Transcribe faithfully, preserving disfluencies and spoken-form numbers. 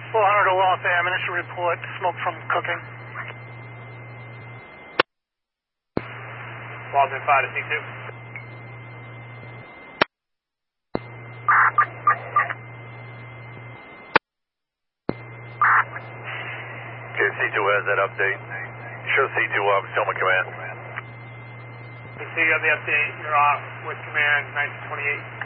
four hundred to Waltham, initial report, smoke from cooking. Waltham five to C two. Okay, C two has that update. Show C two up, Selma Command. C two, you have the update. You're off with command nineteen twenty-eight.